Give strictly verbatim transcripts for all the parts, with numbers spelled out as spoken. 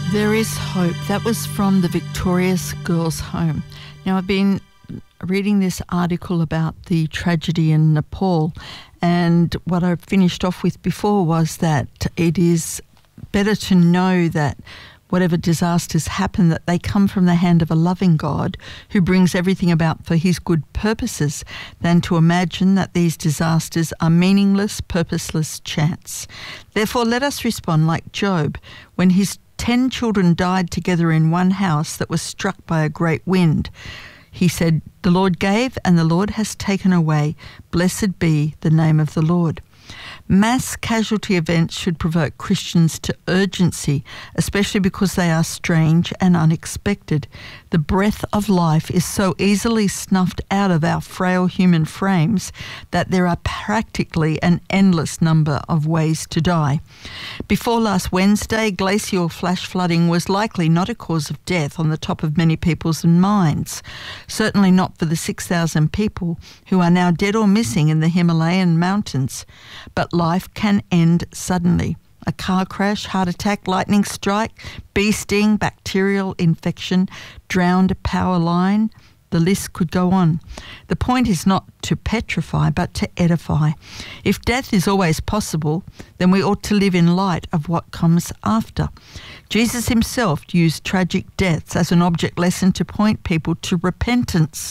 There is hope. That was from the Victorious Girls' Home. Now, I've been reading this article about the tragedy in Nepal, and what I finished off with before was that it is better to know that whatever disasters happen, that they come from the hand of a loving God who brings everything about for his good purposes, than to imagine that these disasters are meaningless, purposeless chance. Therefore, let us respond like Job when his ten children died together in one house that was struck by a great wind. He said, "The Lord gave and the Lord has taken away. Blessed be the name of the Lord." Mass casualty events should provoke Christians to urgency, especially because they are strange and unexpected. The breath of life is so easily snuffed out of our frail human frames that there are practically an endless number of ways to die. Before last Wednesday, glacial flash flooding was likely not a cause of death on the top of many people's minds. Certainly not for the six thousand people who are now dead or missing in the Himalayan mountains. But life can end suddenly. A car crash, heart attack, lightning strike, bee sting, bacterial infection, drowned power line. The list could go on. The point is not to petrify, but to edify. If death is always possible, then we ought to live in light of what comes after. Jesus himself used tragic deaths as an object lesson to point people to repentance.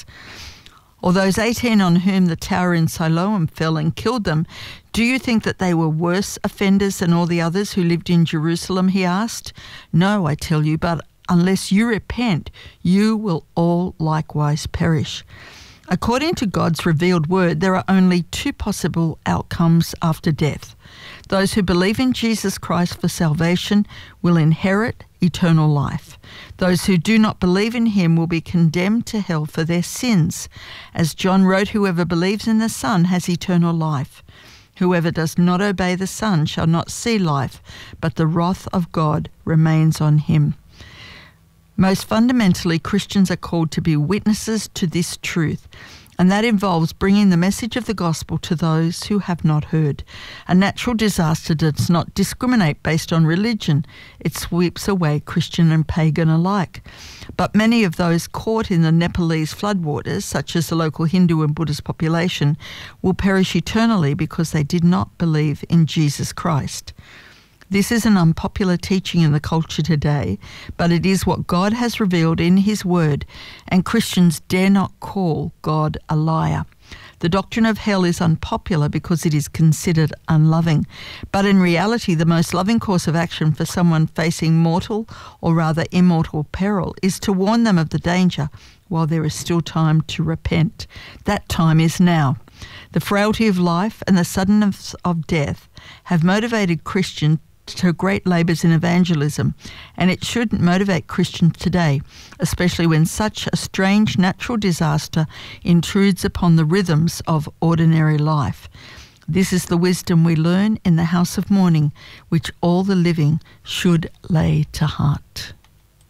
Or those eighteen on whom the tower in Siloam fell and killed them, do you think that they were worse offenders than all the others who lived in Jerusalem, he asked. No, I tell you, but unless you repent, you will all likewise perish. According to God's revealed word, there are only two possible outcomes after death. Those who believe in Jesus Christ for salvation will inherit eternal life. Those who do not believe in him will be condemned to hell for their sins. As John wrote, whoever believes in the Son has eternal life. Whoever does not obey the Son shall not see life, but the wrath of God remains on him. Most fundamentally, Christians are called to be witnesses to this truth, and that involves bringing the message of the gospel to those who have not heard. A natural disaster does not discriminate based on religion. It sweeps away Christian and pagan alike. But many of those caught in the Nepalese floodwaters, such as the local Hindu and Buddhist population, will perish eternally because they did not believe in Jesus Christ. This is an unpopular teaching in the culture today, but it is what God has revealed in his word, and Christians dare not call God a liar. The doctrine of hell is unpopular because it is considered unloving, but in reality the most loving course of action for someone facing mortal, or rather immortal peril, is to warn them of the danger while there is still time to repent. That time is now. The frailty of life and the suddenness of death have motivated Christians to great labours in evangelism, and it should motivate Christians today, especially when such a strange natural disaster intrudes upon the rhythms of ordinary life. This is the wisdom we learn in the house of mourning, which all the living should lay to heart.